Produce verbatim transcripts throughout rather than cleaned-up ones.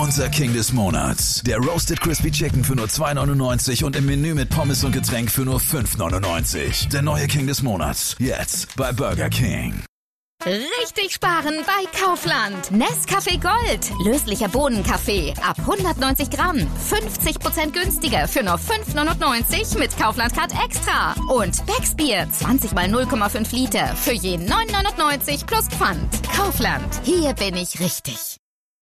Unser King des Monats. Der Roasted Crispy Chicken für nur zwei neunundneunzig und im Menü mit Pommes und Getränk für nur fünf neunundneunzig. Der neue King des Monats. Jetzt bei Burger King. Richtig sparen bei Kaufland. Nescafé Gold. Löslicher Bohnenkaffee. Ab hundertneunzig Gramm. fünfzig Prozent günstiger für nur fünf neunundneunzig mit Kaufland Card Extra. Und Becksbier. zwanzig mal null Komma fünf Liter. Für jeden neun neunundneunzig plus Pfand. Kaufland. Hier bin ich richtig.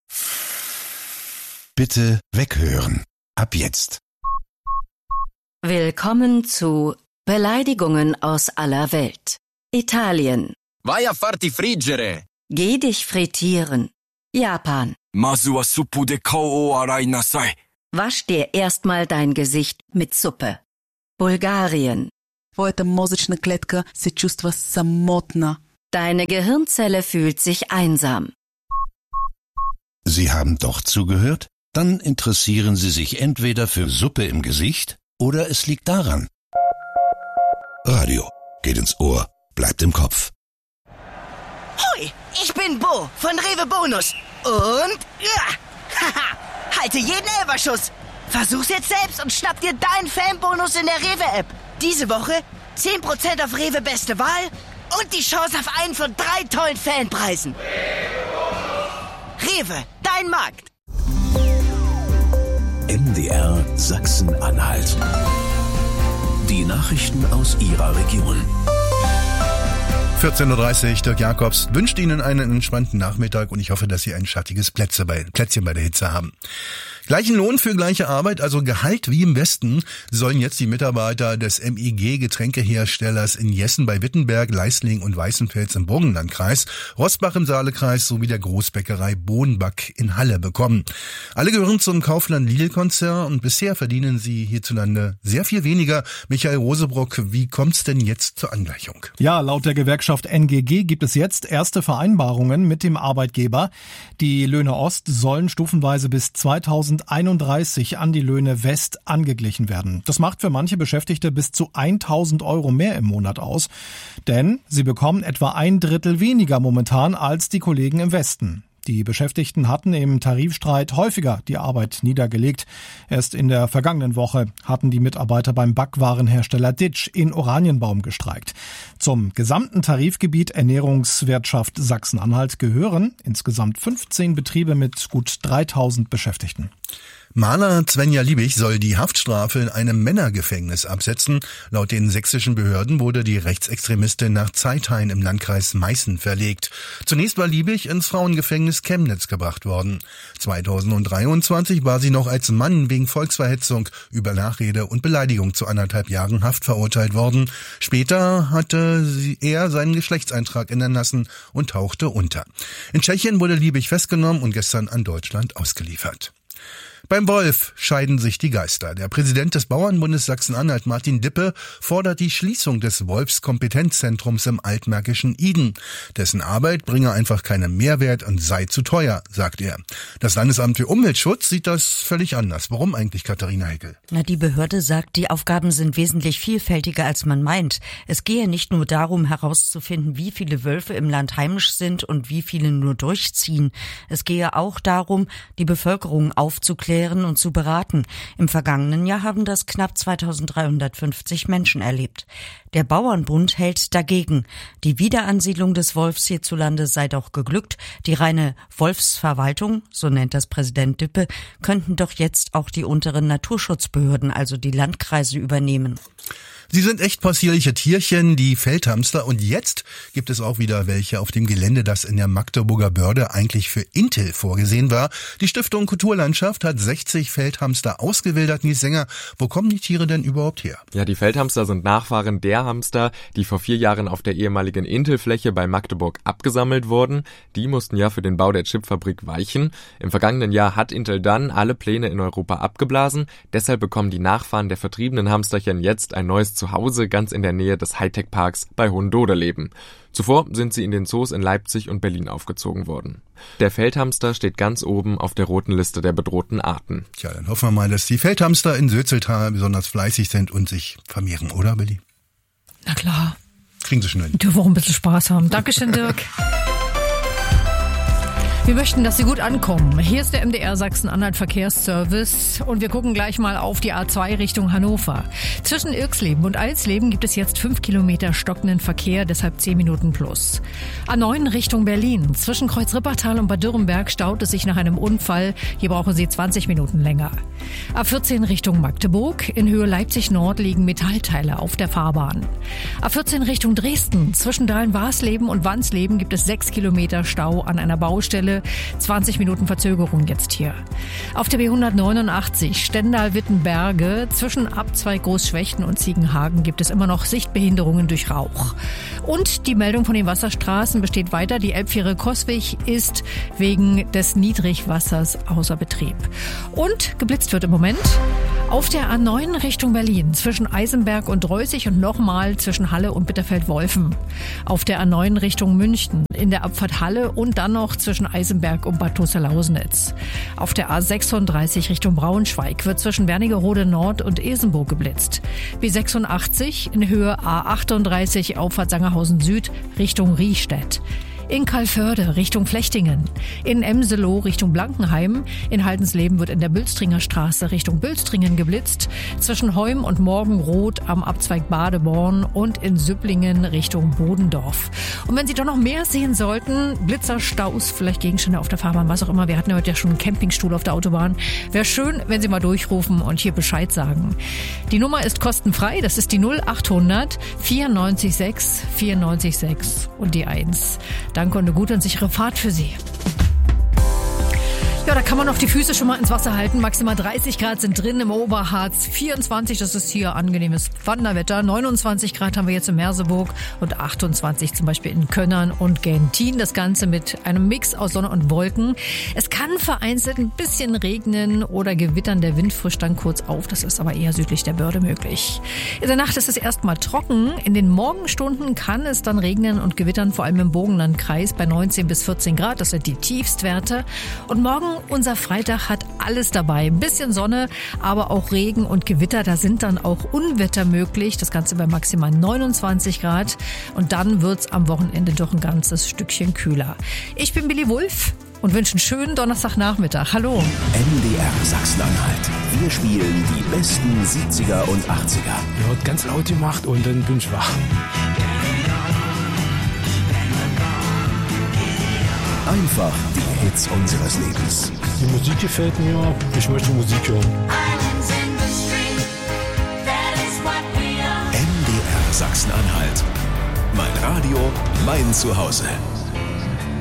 Bitte weghören. Ab jetzt. Willkommen zu Beleidigungen aus aller Welt. Italien. Vai a farti friggere. Geh dich frittieren. Japan. Masu wa suppu de kou o arai nasai. Wasch dir erstmal dein Gesicht mit Suppe. Bulgarien. Твоята мозъчна клетка се чувства самотна. Deine Gehirnzelle fühlt sich einsam. Sie haben doch zugehört? Dann interessieren Sie sich entweder für Suppe im Gesicht oder es liegt daran. Radio geht ins Ohr, bleibt im Kopf. Hoi, ich bin Bo von Rewe Bonus. Und, ja, haha, halte jeden Elferschuss. Versuch's jetzt selbst und schnapp dir deinen Fanbonus in der Rewe-App. Diese Woche zehn Prozent auf Rewe Beste Wahl und die Chance auf einen von drei tollen Fanpreisen. Rewe, dein Markt. M D R Sachsen-Anhalt. Die Nachrichten aus Ihrer Region. vierzehn Uhr dreißig, Dirk Jacobs wünscht Ihnen einen entspannten Nachmittag und ich hoffe, dass Sie ein schattiges Plätzchen bei, Plätzchen bei der Hitze haben. Gleichen Lohn für gleiche Arbeit, also Gehalt wie im Westen, sollen jetzt die Mitarbeiter des M I G-Getränkeherstellers in Jessen bei Wittenberg, Leisling und Weißenfels im Burgenlandkreis, Roßbach im Saalekreis sowie der Großbäckerei Bohnback in Halle bekommen. Alle gehören zum Kaufland-Lidl-Konzern und bisher verdienen sie hierzulande sehr viel weniger. Michael Rosebrock, wie kommt's denn jetzt zur Angleichung? Ja, laut der Gewerkschaft N G G gibt es jetzt erste Vereinbarungen mit dem Arbeitgeber. Die Löhne Ost sollen stufenweise bis zweitausendeinunddreißig an die Löhne West angeglichen werden. Das macht für manche Beschäftigte bis zu tausend Euro mehr im Monat aus. Denn sie bekommen etwa ein Drittel weniger momentan als die Kollegen im Westen. Die Beschäftigten hatten im Tarifstreit häufiger die Arbeit niedergelegt. Erst in der vergangenen Woche hatten die Mitarbeiter beim Backwarenhersteller Ditsch in Oranienbaum gestreikt. Zum gesamten Tarifgebiet Ernährungswirtschaft Sachsen-Anhalt gehören insgesamt fünfzehn Betriebe mit gut dreitausend Beschäftigten. Maler Svenja Liebig soll die Haftstrafe in einem Männergefängnis absetzen. Laut den sächsischen Behörden wurde die Rechtsextremistin nach Zeithain im Landkreis Meißen verlegt. Zunächst war Liebig ins Frauengefängnis Chemnitz gebracht worden. zweitausenddreiundzwanzig war sie noch als Mann wegen Volksverhetzung, über Nachrede und Beleidigung zu anderthalb Jahren Haft verurteilt worden. Später hatte sie er seinen Geschlechtseintrag ändern lassen und tauchte unter. In Tschechien wurde Liebig festgenommen und gestern an Deutschland ausgeliefert. Beim Wolf scheiden sich die Geister. Der Präsident des Bauernbundes Sachsen-Anhalt, Martin Dippe, fordert die Schließung des Wolfskompetenzzentrums im altmärkischen Iden. Dessen Arbeit bringe einfach keinen Mehrwert und sei zu teuer, sagt er. Das Landesamt für Umweltschutz sieht das völlig anders. Warum eigentlich, Katharina Heckel? Na, die Behörde sagt, die Aufgaben sind wesentlich vielfältiger, als man meint. Es gehe nicht nur darum, herauszufinden, wie viele Wölfe im Land heimisch sind und wie viele nur durchziehen. Es gehe auch darum, die Bevölkerung aufzuklären und zu beraten. Im vergangenen Jahr haben das knapp zweitausenddreihundertfünfzig Menschen erlebt. Der Bauernbund hält dagegen. Die Wiederansiedlung des Wolfs hierzulande sei doch geglückt. Die reine Wolfsverwaltung, so nennt das Präsident Dippe, könnten doch jetzt auch die unteren Naturschutzbehörden, also die Landkreise, übernehmen. Sie sind echt possierliche Tierchen, die Feldhamster, und jetzt gibt es auch wieder welche auf dem Gelände, das in der Magdeburger Börde eigentlich für Intel vorgesehen war. Die Stiftung Kulturlandschaft hat sechzig Feldhamster ausgewildert. Nils Sänger, wo kommen die Tiere denn überhaupt her? Ja, die Feldhamster sind Nachfahren der Hamster, die vor vier Jahren auf der ehemaligen Intel-Fläche bei Magdeburg abgesammelt wurden. Die mussten ja für den Bau der Chipfabrik weichen. Im vergangenen Jahr hat Intel dann alle Pläne in Europa abgeblasen. Deshalb bekommen die Nachfahren der vertriebenen Hamsterchen jetzt ein neues Zuhause ganz in der Nähe des Hightech-Parks bei Hohendoderleben. Zuvor sind sie in den Zoos in Leipzig und Berlin aufgezogen worden. Der Feldhamster steht ganz oben auf der roten Liste der bedrohten Arten. Tja, dann hoffen wir mal, dass die Feldhamster in Sötzeltal besonders fleißig sind und sich vermehren, oder, Billy? Na klar. Kriegen sie schnell. Dürfen auch ein bisschen Spaß haben. Dankeschön, Dirk. Wir möchten, dass Sie gut ankommen. Hier ist der M D R Sachsen-Anhalt Verkehrsservice und wir gucken gleich mal auf die A zwei Richtung Hannover. Zwischen Irxleben und Alsleben gibt es jetzt fünf Kilometer stockenden Verkehr, deshalb zehn Minuten plus. A neun Richtung Berlin. Zwischen Kreuz-Rippertal und Bad Dürrenberg staut es sich nach einem Unfall. Hier brauchen Sie zwanzig Minuten länger. A vierzehn Richtung Magdeburg. In Höhe Leipzig Nord liegen Metallteile auf der Fahrbahn. A vierzehn Richtung Dresden. Zwischen Dahlen-Warsleben und Wansleben gibt es sechs Kilometer Stau an einer Baustelle. zwanzig Minuten Verzögerung jetzt hier. Auf der B hundertneunundachtzig Stendal-Wittenberge zwischen Abzweig Großschwechten und Ziegenhagen gibt es immer noch Sichtbehinderungen durch Rauch. Und die Meldung von den Wasserstraßen besteht weiter. Die Elbfähre-Coswig ist wegen des Niedrigwassers außer Betrieb. Und geblitzt wird im Moment auf der A neun Richtung Berlin zwischen Eisenberg und Reußig und nochmal zwischen Halle und Bitterfeld-Wolfen. Auf der A neun Richtung München in der Abfahrt Halle und dann noch zwischen Eisenberg und Bad Toster-Lausnitz. Auf der A sechsunddreißig Richtung Braunschweig wird zwischen Wernigerode Nord und Esenburg geblitzt. B sechsundachtzig in Höhe A achtunddreißig Auffahrt Sangerhausen Süd Richtung Riehstedt. In Calvörde Richtung Flechtingen, in Emseloh Richtung Blankenheim, in Haldensleben wird in der Bülstringer Straße Richtung Bülstringen geblitzt, zwischen Heum und Morgenroth am Abzweig Badeborn und in Süpplingen Richtung Bodendorf. Und wenn Sie doch noch mehr sehen sollten, Blitzer, Staus, vielleicht Gegenstände auf der Fahrbahn, was auch immer, wir hatten ja heute ja schon einen Campingstuhl auf der Autobahn, wäre schön, wenn Sie mal durchrufen und hier Bescheid sagen. Die Nummer ist kostenfrei, das ist die null achthundert vierundneunzig sechs vierundneunzig sechs und die eins. Danke und eine gute und sichere Fahrt für Sie. Ja, da kann man noch die Füße schon mal ins Wasser halten. Maximal dreißig Grad sind drin im Oberharz. vierundzwanzig, das ist hier angenehmes Wanderwetter. neunundzwanzig Grad haben wir jetzt in Merseburg und achtundzwanzig zum Beispiel in Könnern und Gentin. Das Ganze mit einem Mix aus Sonne und Wolken. Es kann vereinzelt ein bisschen regnen oder gewittern. Der Wind frischt dann kurz auf. Das ist aber eher südlich der Börde möglich. In der Nacht ist es erstmal trocken. In den Morgenstunden kann es dann regnen und gewittern, vor allem im Burgenlandkreis bei neunzehn bis vierzehn Grad. Das sind die Tiefstwerte. Und morgen unser Freitag hat alles dabei. Ein bisschen Sonne, aber auch Regen und Gewitter. Da sind dann auch Unwetter möglich. Das Ganze bei maximal neunundzwanzig Grad. Und dann wird's am Wochenende doch ein ganzes Stückchen kühler. Ich bin Billy Wulff und wünsche einen schönen Donnerstagnachmittag. Hallo. M D R Sachsen-Anhalt. Wir spielen die besten siebziger und achtziger. Ja, hat ganz laut gemacht und dann bin ich wach. Einfach die Hits unseres Lebens. Die Musik gefällt mir, ich möchte Musik hören. M D R Sachsen-Anhalt. Mein Radio, mein Zuhause.